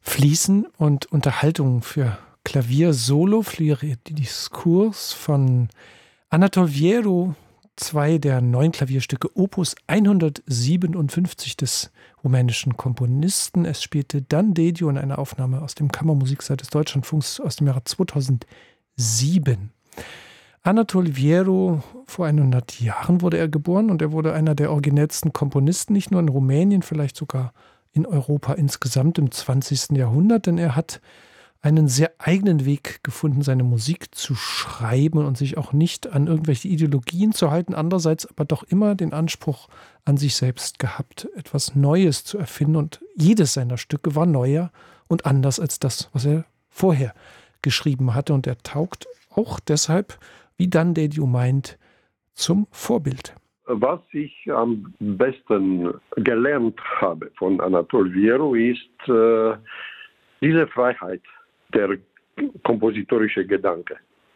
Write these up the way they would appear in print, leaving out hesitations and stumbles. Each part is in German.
Fließen und Unterhaltung für Klavier Solo, Fleur et Discours von Anatol Vieru, 2 der 9 Klavierstücke Opus 157 des rumänischen Komponisten. Es spielte Dan Dediu in einer Aufnahme aus dem Kammermusiksaal des Deutschlandfunks aus dem Jahre 2007. Anatol Vieru, vor 100 Jahren wurde er geboren und er wurde einer der originellsten Komponisten, nicht nur in Rumänien, vielleicht sogar in Europa insgesamt im 20. Jahrhundert, denn er hat einen sehr eigenen Weg gefunden, seine Musik zu schreiben und sich auch nicht an irgendwelche Ideologien zu halten, andererseits aber doch immer den Anspruch an sich selbst gehabt, etwas Neues zu erfinden, und jedes seiner Stücke war neuer und anders als das, was er vorher geschrieben hatte, und er taugt auch deshalb, wie Dan Dediu meint, zum Vorbild. Was ich am besten gelernt habe von Anatol Vieru ist diese Freiheit, der kompositorische Gedanke.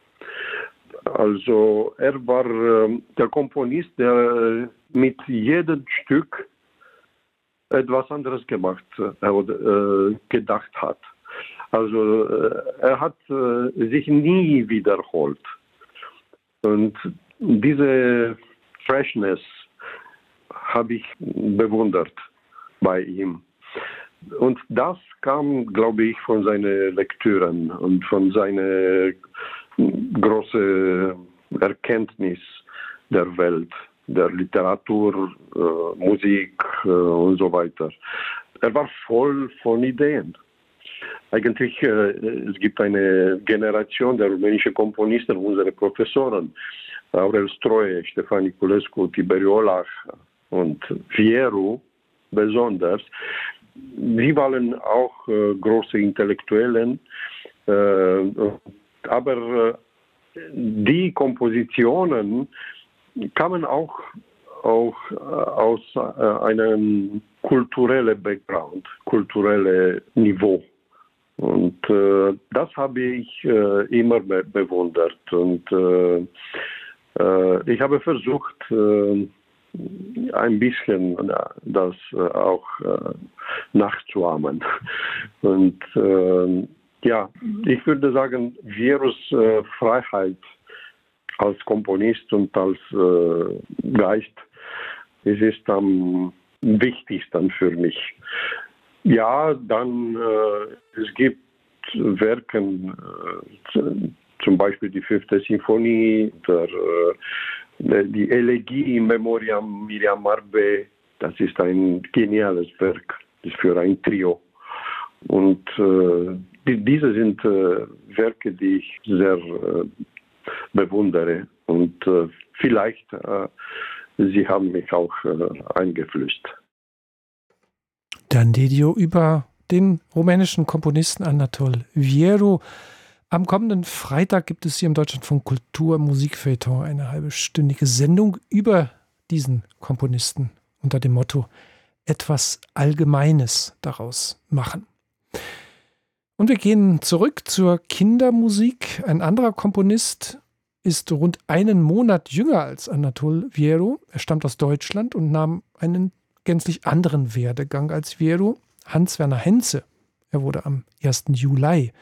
Also er war der Komponist, der mit jedem Stück etwas anderes gemacht oder gedacht hat. Also er hat sich nie wiederholt. Und diese Freshness habe ich bewundert bei ihm. Und das kam, glaube ich, von seinen Lektüren und von seiner großen Erkenntnis der Welt, der Literatur, Musik und so weiter. Er war voll von Ideen. Eigentlich, es gibt eine Generation der rumänischen Komponisten, unsere Professoren, Aurel Stroie, Ștefan Niculescu, Tiberiu Olach und Vieru besonders. Sie waren auch große Intellektuellen, aber die Kompositionen kamen auch aus einem kulturellen Background, kulturellen Niveau. Und das habe ich immer bewundert. Und ich habe versucht, ein bisschen das auch nachzuahmen. Und ja, ich würde sagen, Vierus Freiheit als Komponist und als Geist, es ist am wichtigsten für mich. Ja, dann es gibt Werke, zum Beispiel die 5. Sinfonie, die Elegie in Memoriam Miriam Marbe, das ist ein geniales Werk, das ist für ein Trio. Und diese sind Werke, die ich sehr bewundere. Und vielleicht, sie haben mich auch eingeflößt. Dan Dediu über den rumänischen Komponisten Anatol Vieru. Am kommenden Freitag gibt es hier im Deutschlandfunk Kultur Musikfeuilleton eine halbstündige Sendung über diesen Komponisten unter dem Motto etwas Allgemeines daraus machen. Und wir gehen zurück zur Kindermusik. Ein anderer Komponist ist rund einen Monat jünger als Anatol Vieru. Er stammt aus Deutschland und nahm einen gänzlich anderen Werdegang als Vieru. Hans-Werner Henze. Er wurde am 1. Juli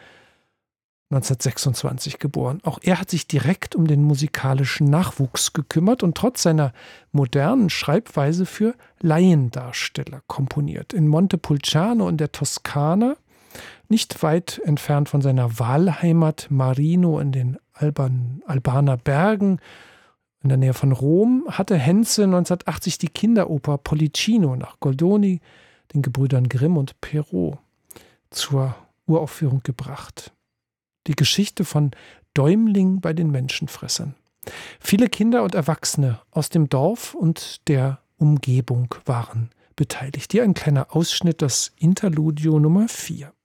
1926 geboren. Auch er hat sich direkt um den musikalischen Nachwuchs gekümmert und trotz seiner modernen Schreibweise für Laiendarsteller komponiert. In Montepulciano in der Toskana, nicht weit entfernt von seiner Wahlheimat Marino in den Albaner Bergen, in der Nähe von Rom, hatte Henze 1980 die Kinderoper Pollicino nach Goldoni, den Gebrüdern Grimm und Perrault zur Uraufführung gebracht. Die Geschichte von Däumling bei den Menschenfressern. Viele Kinder und Erwachsene aus dem Dorf und der Umgebung waren beteiligt. Hier ein kleiner Ausschnitt, das Interludio Nummer 4.